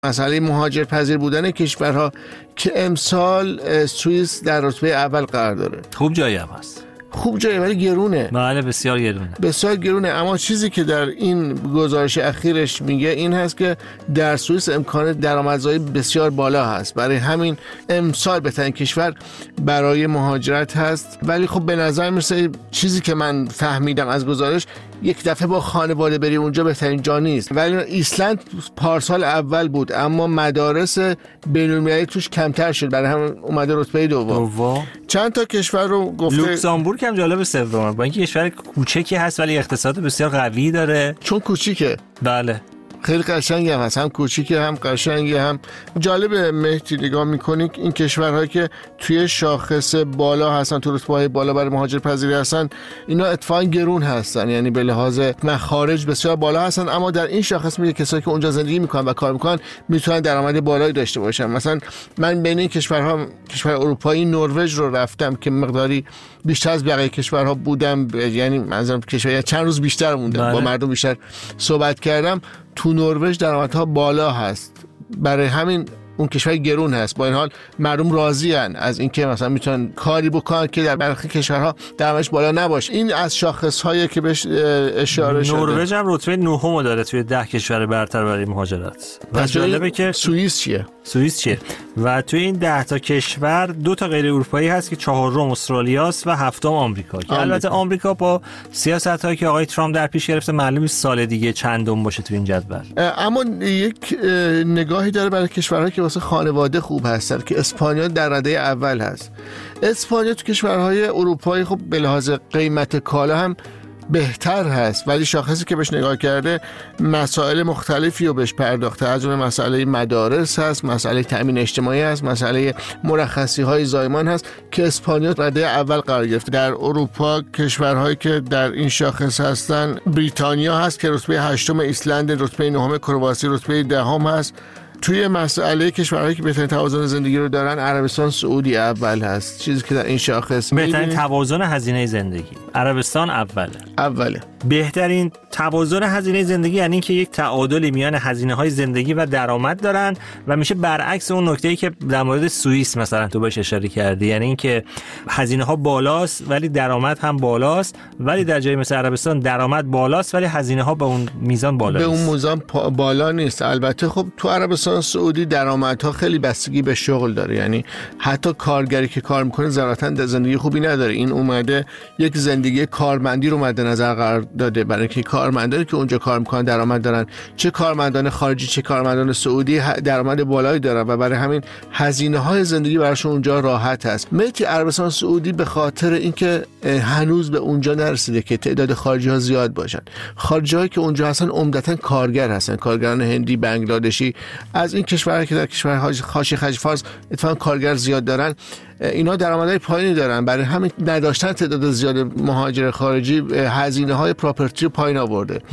مسئله مهاجر پذیر بودن کشورها که امسال سوئیس در رتبه اول قرار داره. خوب جایی هم هست. خوب جایی ولی گرونه. بله بسیار گرونه. بسیار گرونه. اما چیزی که در این گزارش اخیرش میگه این هست که در سوئیس امکان درآمدزایی بسیار بالا هست. برای همین امسال بهترین کشور برای مهاجرت هست. ولی خب به نظر میرسه چیزی که من فهمیدم از گزارش یک دفعه با خانواده بری اونجا بهترین جا نیست. ولی ایسلند پارسال اول بود اما مدارس بین‌المللی توش کمتر شد، برای همین اومده رتبه دوم. چند تا کشور رو گفته. لوکزامبورگ هم جالب سومه، با اینکه کشور کوچکی هست ولی اقتصاد بسیار قوی داره. چون کوچیکه. بله. خیلی قشنگه، هست هم کوچیکه هم قشنگه هم جالبه. مهدی نگاه میکنی این کشورهایی که توی شاخص بالا هستن، تو رتبه‌های بالا برای مهاجر پذیری هستن، اینا اتفاقا گرون هستن، یعنی به لحاظ مخارج بسیار بالا هستن. اما در این شاخص میگه کسایی که اونجا زندگی میکنن و کار میکنن میتونن درآمد بالایی داشته باشن. مثلا من بین این کشورها، کشور اروپایی، نروژ رو رفتم که مقداری بیشتر از بقیه کشورها بودم، یعنی منظورم کشور چند روز بیشتر موندم، با مردم بیشتر صحبت کردم. تو نروژ درآمدها بالا هست، برای همین اون کشور گرون هست. با این حال مردم راضی ان از اینکه مثلا میتونن کاری بکنن که در برخی کشورها درآمدش بالا نباشه. این از شاخص‌هایی که بهش اشاره شده. نروژ هم رتبه 9 داره توی 10 کشور برتر برای مهاجرت. و جالبه که سوئیس چیه؟ و توی این 10 تا کشور 2 تا غیر اروپایی هست که 4م استرالیاست و 7م آمریکا. که البته آمریکا با سیاستایی که آقای ترامپ در پیش گرفته معلومه سال دیگه چندم باشه توی این جدول. اما یک نگاهی داره برای کشورهایی که واسه خانواده خوب هستن که اسپانیا در رده اول هست. اسپانیا تو کشورهای اروپایی خب به لحاظ قیمت کالا هم بهتر هست، ولی شاخصی که بهش نگاه کرده مسائل مختلفی رو بهش پرداخته. از اون مسئله مدارس هست، مسئله تامین اجتماعی هست، مسئله مرخصی های زایمان هست که اسپانیا رده اول قرار گرفته. در اروپا کشورهایی که در این شاخص هستن بریتانیا هست که رتبه 8م، ایسلند رتبه 9م، کرواسی رتبه 10م هست. توی مسئله کشورهایی که بهترین توازن زندگی رو دارن عربستان سعودی اول هست. چیزی که در این شاخص بهترین توازن هزینه زندگی عربستان اوله. بهترین توازن هزینه زندگی یعنی اینکه یک تعادلی میان هزینه‌های زندگی و درآمد دارن و میشه برعکس اون نکته‌ای که در مورد سوئیس مثلا تو بهش اشاره کردی، یعنی اینکه هزینه‌ها بالاست ولی درآمد هم بالاست، ولی در جای مثل عربستان درآمد بالاست ولی هزینه‌ها به اون میزان بالا نیست. به اون میزان بالا نیست. البته خب تو عربستان سعودی درآمدها خیلی بستگی به شغل داره، یعنی حتی کارگری که کار میکنه ذاتاً زندگی خوبی نداره. این اومده یک زندگی کارمندی رو مد نظر قرار داده، برای اینکه کارمندانی که اونجا کار میکنن درآمد دارن، چه کارمندان خارجی چه کارمندان سعودی درآمد بالایی دارن و برای همین هزینه‌های زندگی براشون اونجا راحت هست. ملک عربستان سعودی به خاطر اینکه هنوز به اونجا نرسیده که تعداد خارجی‌ها زیاد باشن، خارجی‌هایی که اونجا هستن عمدتاً کارگر هستن، کارگران هندی، بنگلادشی، از این کشورها که در کشورهای حاشیه خلیج فارس اتفاقاً کارگر زیاد دارن، اینا درآمدهای پایینی دارن. برای همین نداشتن تعداد زیاد مهاجر خارجی هزینه‌های پراپرتی رو پایین آورده،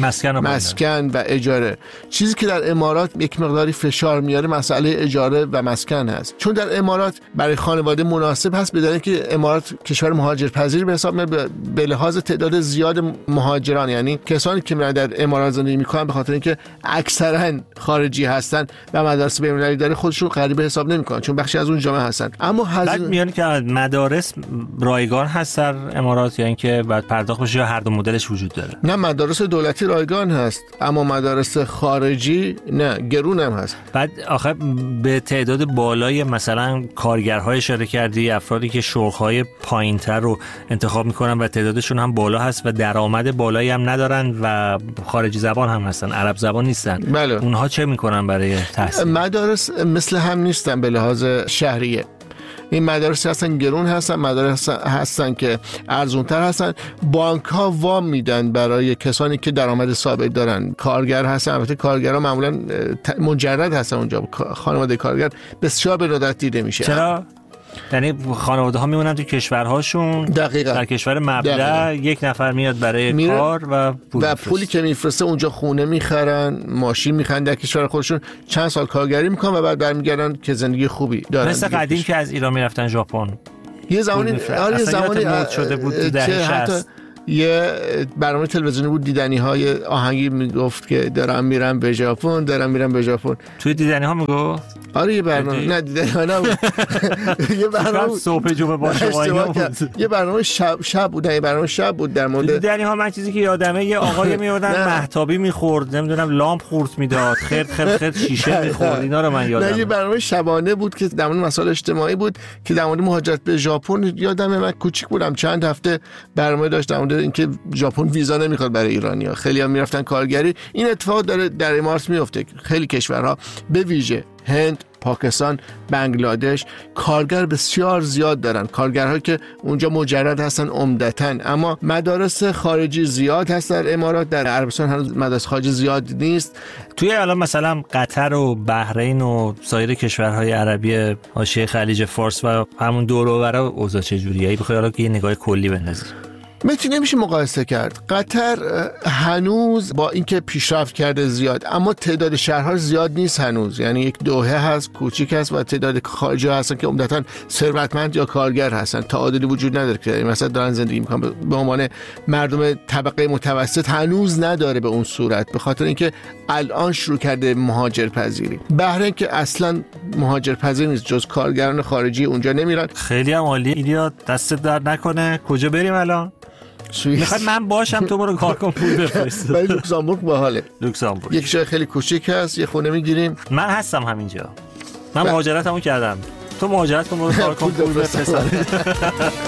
مسکن و اجاره. چیزی که در امارات یک مقداری فشار میاره مسئله اجاره و مسکن هست، چون در امارات برای خانواده مناسب هست، بدون که امارات کشور مهاجر پذیر به حساب میاد به لحاظ تعداد زیاد مهاجران، یعنی کسانی که میرن در امارات زندگی میکنن به خاطر اینکه اکثرا خارجی هستن و مدارس بین‌المللی داره خودشون غریبه حساب نمیکنن چون بخشی از اون جامعه هستن. اما میگن که مدارس رایگان هست در امارات یا اینکه بعد پرداخت بشه یا هر دو مدلش وجود داره؟ نه، مدارس دولتی رایگان هست اما مدارس خارجی نه، گرون هم هست. بعد آخه به تعداد بالای مثلا کارگرهای اشاره کردی، افرادی که شغل‌های پایین‌تر رو انتخاب میکنن و تعدادشون هم بالا هست و درآمد بالایی هم ندارن و خارجی زبان هم هستن، عرب زبان نیستن. بله. اونها چه میکنن برای تحصیل؟ مدارس مثل هم نیستن به لحاظ شهریه. این مدارس هستن گرون هستن، مدارس هستن که ارزونتر هستن. بانک ها وام میدن برای کسانی که درآمد ثابت دارن، کارگر هستن. البته کارگرها معمولا مجرد هستن اونجا، خانواده کارگر بسیار به ندرت دیده میشه. چرا؟ یعنی خانواده ها میمونن تو کشورهاشون. دقیقاً. در کشور مبدأ یک نفر میاد برای کار و پولی که میفرسته اونجا خونه میخرن، ماشین میخرن در کشور خودشون، چند سال کارگری میکنن و بعد برمیگردن که زندگی خوبی دارن. مثل قدیم که از ایران میرفتن ژاپن. یه زمانی مد شده بود تو دهه 60. یه برنامه تلویزیونی بود، دیدنی های آهنگی میگفت که دارم میرم به ژاپن، دارم میرم به ژاپن. توی دیدنی ها میگفت؟ آره یه برنامه، نه دیدنی ها نبود. یه برنامه صبح جمعه باشه یه برنامه شب بود، یه برنامه شب بود در مورد دیدنی ها. من چیزی که یادمه یه آقای میوردن مهتابی میخورد، نمیدونم لامپ خورد میداد، خرد شیشه میخورد، اینا رو من یادمه. یه برنامه شبانه بود که در مورد مسائل اجتماعی بود که در مورد مهاجرت به ژاپن. یادمه من کوچیک بودم، چند هفته برنامه داشت در مورد اینکه ژاپن ویزا نمیخواد برای ایرانی‌ها، خیلی‌ها میرفتن کارگری. این اتفاق داره در امارات میفته، خیلی کشورها به ویژه هند، پاکستان، بنگلادش کارگر بسیار زیاد دارن، کارگرها که اونجا مجرد هستن عمدتاً، اما مدارس خارجی زیاد هست در امارات. در عربستان هنوز مدارس خارجی زیاد نیست. توی الان مثلا قطر و بحرین و سایر کشورهای عربی حاشیه خلیج فارس و همون دور و برا اوضاع چجوریه؟ بخوای حالا که یه نگاه کلی بندازی. نمیشه مقایسه کرد. قطر هنوز با اینکه پیشرفت کرده زیاد، اما تعداد شهرها زیاد نیست هنوز. یعنی یک دوحه هست، کوچیک هست، و تعداد خارجی هستن که عمدتاً ثروتمند یا کارگر هستن. تعادلی وجود نداره که مثلا دارن زندگی میکنن. به عنوان مردم طبقه متوسط هنوز نداره به اون صورت، به خاطر اینکه الان شروع کرده مهاجرپذیری. بحرین که اصلا مهاجرپذیر نیست، جز کارگران خارجی اونجا نمیرن. خیلی هم عالی. ایلیا دستت درد نکنه. کجا بریم الان؟ میخواد من باشم تو برو کار کن، پول بفرست. ولی لوکزامبورگ باحاله. لوکزامبورگ یک جای خیلی کوچیک هست، یه خونه میگیریم. من هستم همینجا. من مهاجرتمو کردم. تو مهاجرت کن برو کار کن، پول بفرست.